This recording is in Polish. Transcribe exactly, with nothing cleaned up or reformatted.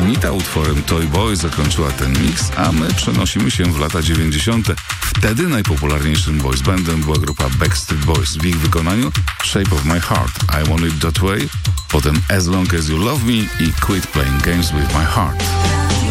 Anita utworem Toy Boy zakończyła ten mix, a my przenosimy się w lata dziewięćdziesiąte. Wtedy najpopularniejszym boys bandem była grupa Backstreet Boys. W ich wykonaniu Shape of My Heart, I Want It That Way, potem As Long As You Love Me i Quit Playing Games With My Heart.